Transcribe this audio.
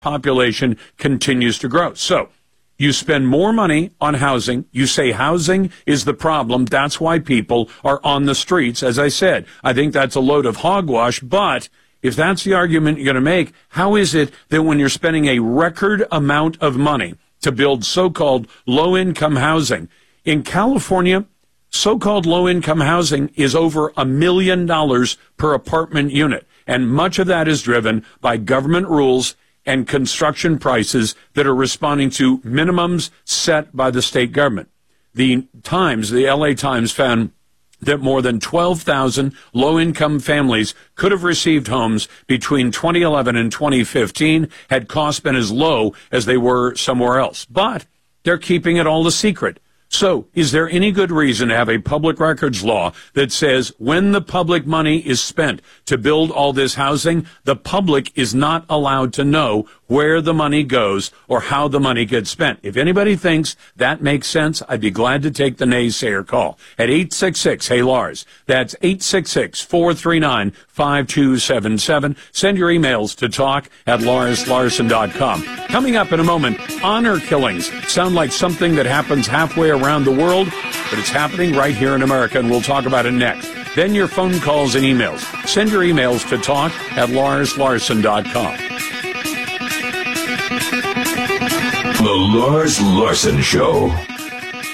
population continues to grow. So you spend more money on housing. You say housing is the problem. That's why people are on the streets. As I said, I think that's a load of hogwash. But if that's the argument you're going to make, how is it that when you're spending a record amount of money to build so-called low-income housing in California, so-called low-income housing is over $1 million per apartment unit, and much of that is driven by government rules and construction prices that are responding to minimums set by the state government. The LA Times found that more than 12,000 low-income families could have received homes between 2011 and 2015 had costs been as low as they were somewhere else. But they're keeping it all a secret. So is there any good reason to have a public records law that says when the public money is spent to build all this housing, the public is not allowed to know where the money goes or how the money gets spent? If anybody thinks that makes sense, I'd be glad to take the naysayer call at 866-HEY-LARS. That's 866-439-5277. Send your emails to talk@LarsLarson.com. Coming up in a moment, honor killings sound like something that happens halfway around the world, but it's happening right here in America, and we'll talk about it next. Then your phone calls and emails. Send your emails to talk@LarsLarson.com. The Lars Larson Show.